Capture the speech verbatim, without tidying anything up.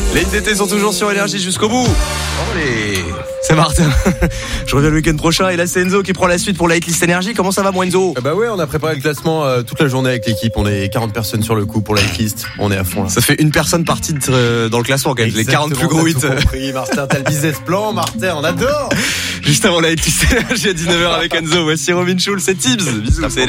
Les hits d'été sont toujours sur Énergie jusqu'au bout. Oh les... C'est Martin. Je reviens le week-end prochain et là c'est Enzo qui prend la suite pour la hitlist Énergie. Comment ça va mon Enzo? Bah ouais, on a préparé le classement euh, toute la journée avec l'équipe. On est quarante personnes sur le coup pour la hitlist. On est à fond là. Ça fait une personne par titre euh, dans le classement quand même. Les quarante plus gros hits. Compris, Martin, t'as le business plan. Martin, on adore. Juste avant la hitlist Énergie à dix-neuf heures avec Enzo. Voici Robin Schulz et Tibbs. Bisous, c'est